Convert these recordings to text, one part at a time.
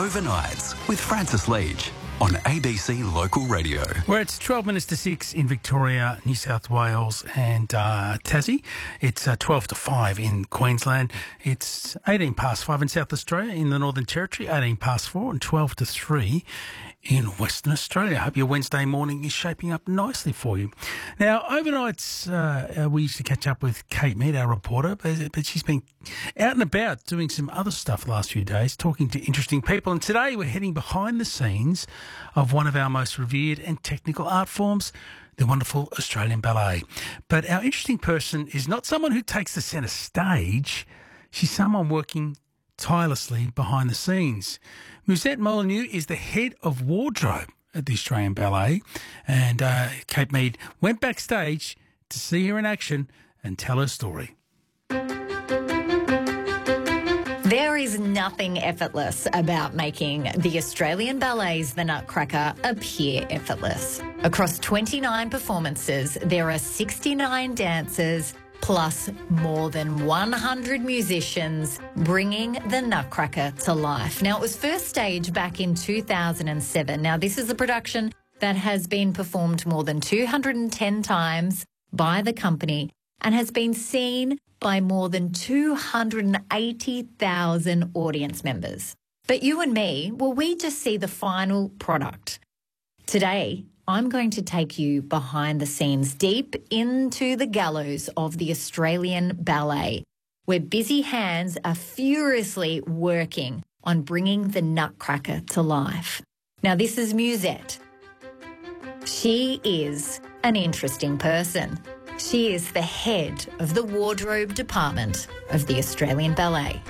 Overnights with Francis Leach on ABC Local Radio. Where it's 12 minutes to 6 in Victoria, New South Wales and Tassie. It's 12 to 5 in Queensland. It's 18 past 5 in South Australia, in the Northern Territory, 18 past 4 and 12 to 3 in Western Australia. I hope your Wednesday morning is shaping up nicely for you. Now, overnights, we used to catch up with Kate Mead, our reporter, but she's been out and about doing some other stuff the last few days, talking to interesting people. And today we're heading behind the scenes of one of our most revered and technical art forms, the wonderful Australian Ballet. But our interesting person is not someone who takes the centre stage. She's someone working tirelessly behind the scenes. Musette Molyneux is the head of wardrobe at the Australian Ballet, and Kate Mead went backstage to see her in action and tell her story. There is nothing effortless about making the Australian Ballet's The Nutcracker appear effortless. Across 29 performances, there are 69 dancers plus more than 100 musicians bringing the Nutcracker to life. Now, it was first staged back in 2007. Now, this is a production that has been performed more than 210 times by the company and has been seen by more than 280,000 audience members. But you and me, well, we just see the final product. Today, I'm going to take you behind the scenes, deep into the gallows of the Australian Ballet, where busy hands are furiously working on bringing the Nutcracker to life. Now, this is Musette. She is an interesting person. She is the head of the wardrobe department of the Australian Ballet.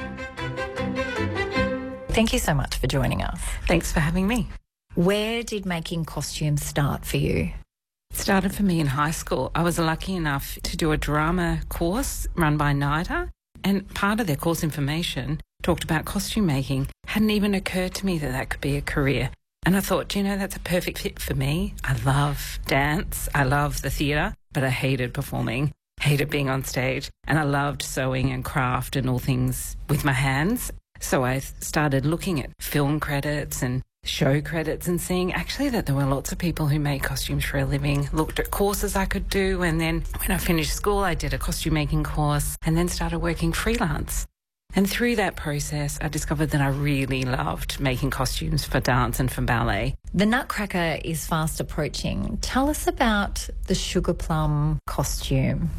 Thank you so much for joining us. Thanks for having me. Where did making costumes start for you? It started for me in high school. I was lucky enough to do a drama course run by NIDA, and part of their course information talked about costume making. Hadn't even occurred to me that that could be a career. And I thought, that's a perfect fit for me. I love dance. I love the theatre, but I hated performing, hated being on stage. And I loved sewing and craft and all things with my hands. So I started looking at film credits and show credits and seeing actually that there were lots of people who made costumes for a living, looked at courses I could do. And then when I finished school, I did a costume making course and then started working freelance. And through that process, I discovered that I really loved making costumes for dance and for ballet. The Nutcracker is fast approaching. Tell us about the Sugar Plum costume.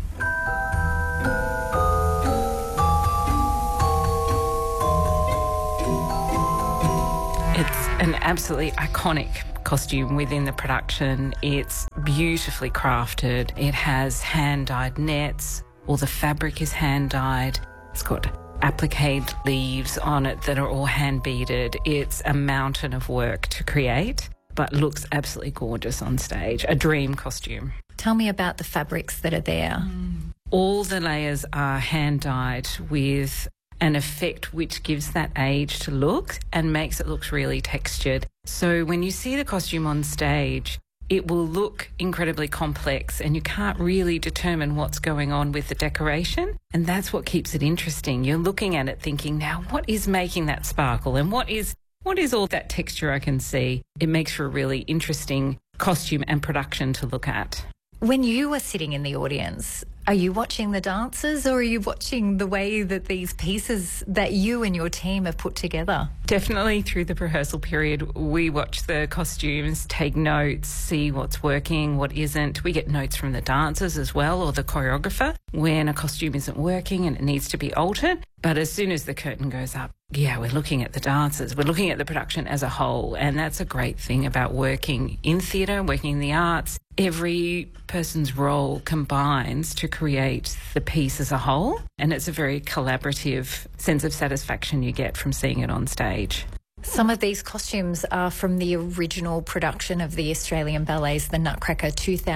It's an absolutely iconic costume within the production. It's beautifully crafted. It has hand-dyed nets. All the fabric is hand-dyed. It's got applique leaves on it that are all hand-beaded. It's a mountain of work to create, but looks absolutely gorgeous on stage. A dream costume. Tell me about the fabrics that are there. All the layers are hand-dyed with an effect which gives that age to look and makes it look really textured. So when you see the costume on stage, it will look incredibly complex and you can't really determine what's going on with the decoration. And that's what keeps it interesting. You're looking at it thinking, now what is making that sparkle and what is all that texture I can see? It makes for a really interesting costume and production to look at. When you are sitting in the audience, are you watching the dancers or are you watching the way that these pieces that you and your team have put together? Definitely through the rehearsal period, we watch the costumes, take notes, see what's working, what isn't. We get notes from the dancers as well or the choreographer when a costume isn't working and it needs to be altered. But as soon as the curtain goes up, we're looking at the dancers, we're looking at the production as a whole. And that's a great thing about working in theatre, working in the arts. Every person's role combines to create the piece as a whole. And it's a very collaborative sense of satisfaction you get from seeing it on stage. Some of these costumes are from the original production of the Australian Ballet's The Nutcracker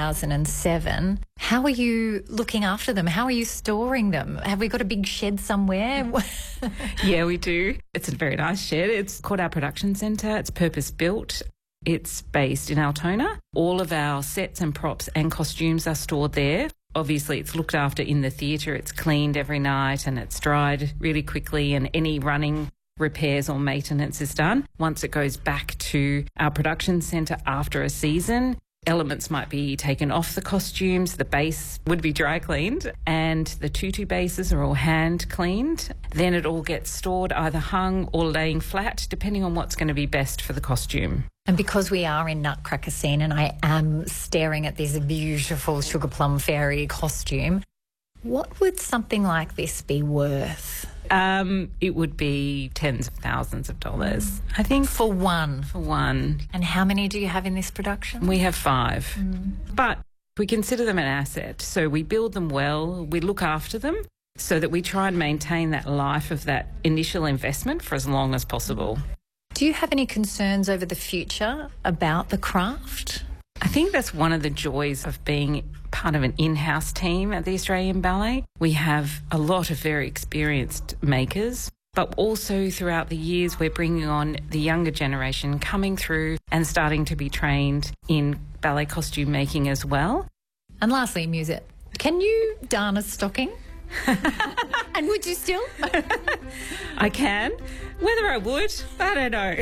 2007. How are you looking after them? How are you storing them? Have we got a big shed somewhere? Yeah, we do. It's a very nice shed. It's called our production centre. It's purpose-built. It's based in Altona. All of our sets and props and costumes are stored there. Obviously, it's looked after in the theatre. It's cleaned every night and it's dried really quickly, and any running repairs or maintenance is done. Once it goes back to our production centre after a season, elements might be taken off the costumes, the base would be dry cleaned, and the tutu bases are all hand cleaned. Then it all gets stored, either hung or laying flat, depending on what's going to be best for the costume. And because we are in Nutcracker scene and I am staring at this beautiful Sugar Plum Fairy costume, what would something like this be worth? It would be tens of thousands of dollars, I think. For one? For one. And how many do you have in this production? We have 5. But we consider them an asset. So we build them well, we look after them so that we try and maintain that life of that initial investment for as long as possible. Do you have any concerns over the future about the craft? I think that's one of the joys of being part of an in-house team at the Australian Ballet. We have a lot of very experienced makers, but also throughout the years we're bringing on the younger generation coming through and starting to be trained in ballet costume making as well. And lastly, music. Can you darn a stocking? And would you still? I can. Whether I would, I don't know.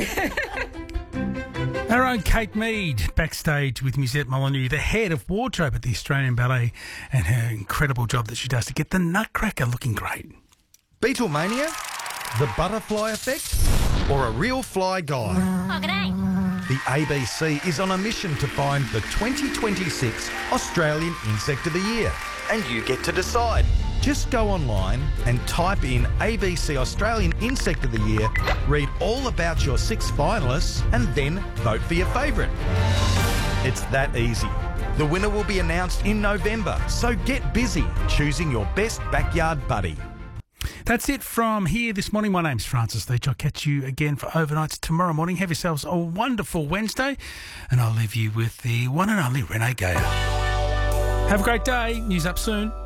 Our own Kate Mead backstage with Musette Molyneux, the head of wardrobe at the Australian Ballet, and her incredible job that she does to get the Nutcracker looking great. Beatlemania, the butterfly effect, or a real fly guy? Oh, g'day. The ABC is on a mission to find the 2026 Australian Insect of the Year, and you get to decide. Just go online and type in ABC Australian Insect of the Year, read all about your 6 finalists, and then vote for your favourite. It's that easy. The winner will be announced in November, so get busy choosing your best backyard buddy. That's it from here this morning. My name's Francis Leach. I'll catch you again for overnights tomorrow morning. Have yourselves a wonderful Wednesday, and I'll leave you with the one and only Renee Gayer. Have a great day. News up soon.